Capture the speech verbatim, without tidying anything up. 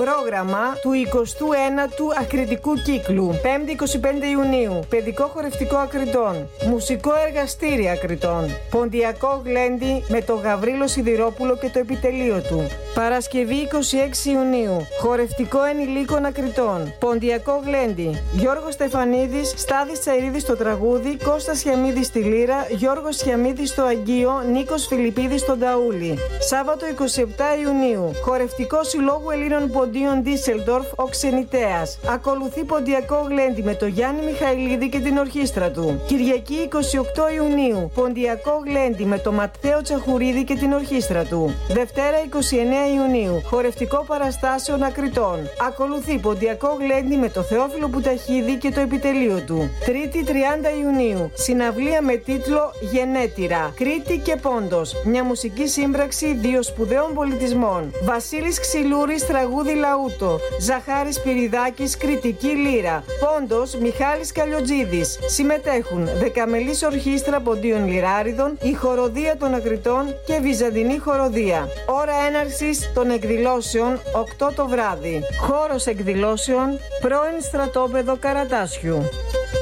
Πρόγραμμα του εικοστού ένατου ακριτικού κύκλου. Πέμπτη εικοστή πέμπτη Ιουνίου. Παιδικό χορευτικό Ακριτών. Μουσικό εργαστήρι Ακριτών. Ποντιακό γλέντι με το Γαβρίλο Σιδηρόπουλο και το επιτελείο του. Παρασκευή εικοστή έκτη Ιουνίου. Χορευτικό ενηλίκων Ακριτών. Ποντιακό γλέντι. Γιώργος Στεφανίδης, Στάδης Τσαϊρίδης στο τραγούδι, Κώστας Χιαμίδης στη λύρα, Γιώργος Χιαμίδης στο αγκείο, Νίκος Φιλιππίδης στον ταούλι. Σάββατο εικοστή επτά Ιουνίου. Χορευτικό Συλλόγου Ελλήνων Ποντίων Ντίσσελντορφ, ο Ξενιτέας. Ακολουθεί ποντιακό γλέντι με το Γιάννη Μιχαηλίδη και την ορχήστρα του. Κυριακή εικοστή όγδοη Ιουνίου. Ποντιακό γλέντι με το Ματθαίο Τσαχουρίδη και την ορχήστρα του. Δευτέρα εικοστή ενάτη Ιουνίου. Χορευτικό Παραστάσεων Ακριτών. Ακολουθεί ποντιακό γλέντι με το Θεόφιλο Πουταχίδη και το επιτελείο του. Τρίτη τριάντα Ιουνίου. Συναυλία με τίτλο Γενέτειρα. Κρήτη και Πόντος. Μια μουσική σύμπραξη δύο σπουδαίων πολιτισμών. Βασίλης Ξυλούρης, τραγούδι λαούτο. Ζαχάρης Πυριδάκης, κριτική λύρα. Πόντος, Μιχάλης Καλιοτζίδης. Συμμετέχουν Δεκαμελής Ορχήστρα Ποντίων Λυράριδων, η Χοροδία των Ακριτών και Βυζαντινή Χοροδία. Ώρα έναρξης των εκδηλώσεων οκτώ το βράδυ. Χώρος εκδηλώσεων, πρώην στρατόπεδο Καρατάσιου.